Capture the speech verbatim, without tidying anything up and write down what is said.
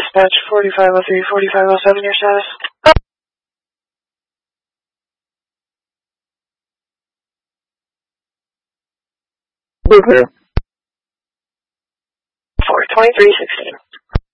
dispatch forty-five oh three, forty-five oh seven, your status? Blue clear. four twenty-three sixteen.